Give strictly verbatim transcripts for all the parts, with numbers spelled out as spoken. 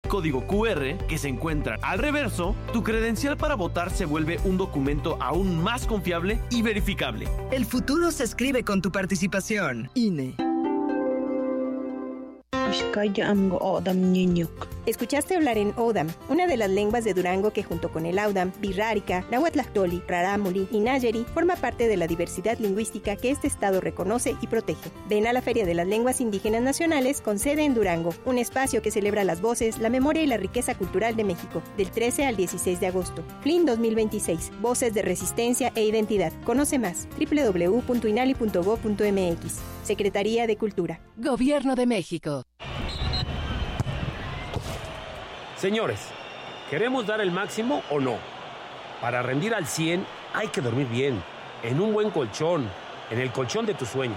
código cu erre que se encuentra al reverso, tu credencial para votar se vuelve un documento aún más confiable y verificable. El futuro se escribe con tu participación. I N E. Escuchaste hablar en Odam, una de las lenguas de Durango que junto con el Audam, Birrárica, Nahuatlactoli, Rarámuri y Nayeri forma parte de la diversidad lingüística que este estado reconoce y protege. Ven a la Feria de las Lenguas Indígenas Nacionales con sede en Durango, un espacio que celebra las voces, la memoria y la riqueza cultural de México, del trece al dieciséis de agosto. F L I N dos mil veintiséis, Voces de Resistencia e Identidad. Conoce más, doble u doble u doble u punto inali punto gob punto eme equis. Secretaría de Cultura. Gobierno de México. Señores, ¿queremos dar el máximo o no? Para rendir al cien hay que dormir bien, en un buen colchón, en el colchón de tus sueños.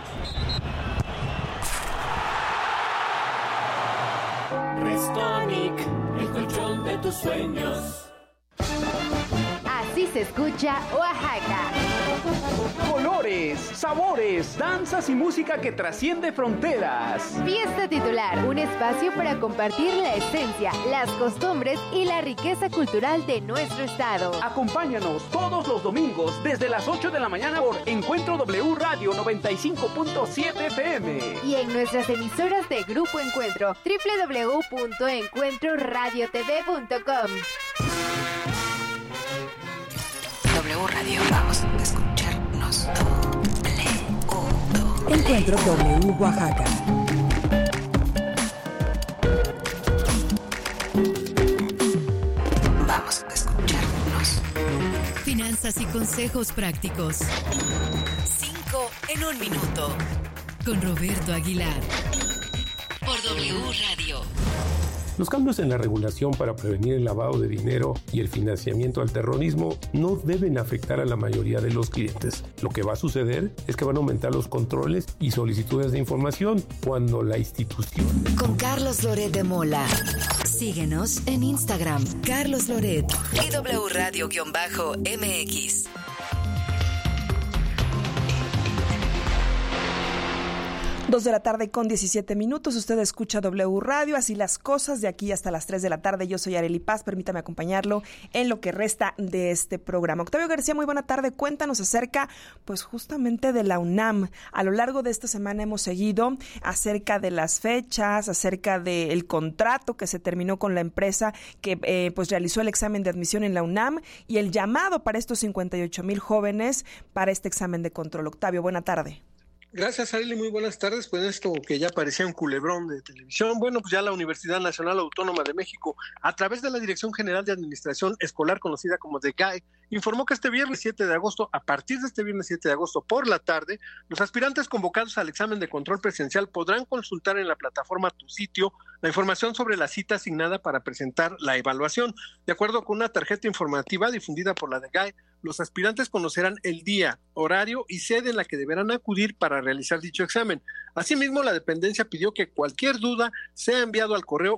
Restonic, el colchón de tus sueños. Así se escucha Oaxaca. Colores, sabores, danzas y música que trasciende fronteras. Fiesta Titular, un espacio para compartir la esencia, las costumbres y la riqueza cultural de nuestro estado. Acompáñanos todos los domingos desde las ocho de la mañana por Encuentro W Radio noventa y cinco punto siete F M. Y en nuestras emisoras de Grupo Encuentro, doble u doble u doble u punto encuentro radio t v punto com. W Radio, vamos a escucharnos. Doble U. Encuentro W Oaxaca. Vamos a escucharnos. Finanzas y consejos prácticos. Cinco en un minuto. Con Roberto Aguilar. Por W Radio. Los cambios en la regulación para prevenir el lavado de dinero y el financiamiento al terrorismo no deben afectar a la mayoría de los clientes. Lo que va a suceder es que van a aumentar los controles y solicitudes de información cuando la institución... Con Carlos Loret de Mola. Síguenos en Instagram, Carlos Loret y W Radio-M X. Dos de la tarde con diecisiete minutos, usted escucha W Radio, así las cosas, de aquí hasta las tres de la tarde. Yo soy Arely Paz, permítame acompañarlo en lo que resta de este programa. Octavio García, muy buena tarde, cuéntanos acerca, pues justamente de la UNAM. A lo largo de esta semana hemos seguido acerca de las fechas, acerca del contrato que se terminó con la empresa que eh, pues realizó el examen de admisión en la UNAM y el llamado para estos cincuenta y ocho mil jóvenes para este examen de control. Octavio, buena tarde. Gracias, Arely, muy buenas tardes. Pues esto que ya parecía un culebrón de televisión, bueno, pues ya la Universidad Nacional Autónoma de México, a través de la Dirección General de Administración Escolar, conocida como D G A E, informó que este viernes siete de agosto, a partir de este viernes siete de agosto por la tarde, los aspirantes convocados al examen de control presencial podrán consultar en la plataforma Tu Sitio la información sobre la cita asignada para presentar la evaluación. De acuerdo con una tarjeta informativa difundida por la D G A E, los aspirantes conocerán el día, horario y sede en la que deberán acudir para realizar dicho examen. Asimismo, la dependencia pidió que cualquier duda sea enviado al correo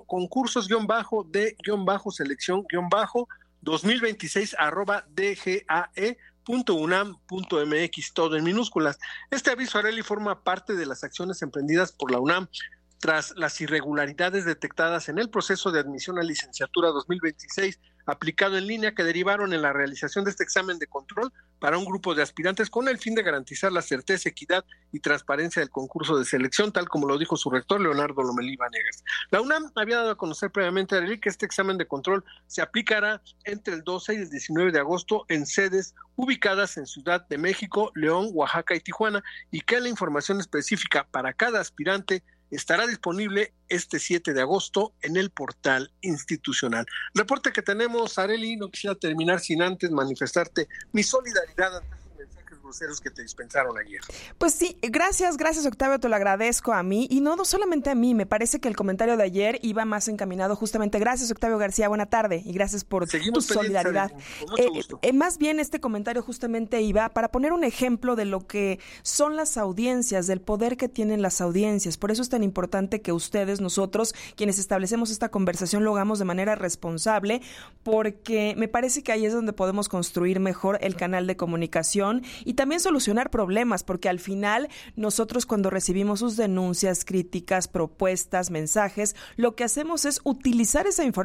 concursos-de-selección-dos mil veintiséis arroba dgae punto unam punto mx, todo en minúsculas. Este aviso, Arely, forma parte de las acciones emprendidas por la UNAM tras las irregularidades detectadas en el proceso de admisión a licenciatura dos mil veintiséis aplicado en línea, que derivaron en la realización de este examen de control para un grupo de aspirantes con el fin de garantizar la certeza, equidad y transparencia del concurso de selección, tal como lo dijo su rector, Leonardo Lomelí Vanegas. La UNAM había dado a conocer previamente, Arely, que este examen de control se aplicará entre el doce y el diecinueve de agosto en sedes ubicadas en Ciudad de México, León, Oaxaca y Tijuana, y que la información específica para cada aspirante estará disponible este siete de agosto en el portal institucional. Reporte que tenemos, Arely, no quisiera terminar sin antes manifestarte mi solidaridad ante esos mensajes groseros que te dispensaron ayer. Pues sí, gracias, gracias Octavio, te lo agradezco a mí, y no, no solamente a mí, me parece que el comentario de ayer iba más encaminado justamente, gracias Octavio García, buena tarde, y gracias por Seguimos tu solidaridad. Eh, eh, más bien este comentario justamente iba para poner un ejemplo de lo que son las audiencias, del poder que tienen las audiencias, por eso es tan importante que ustedes, nosotros, quienes establecemos esta conversación, lo hagamos de manera responsable, porque me parece que ahí es donde podemos construir mejor el canal de comunicación y también solucionar problemas, porque al final nosotros cuando recibimos sus denuncias, críticas, propuestas, mensajes, lo que hacemos es utilizar esa información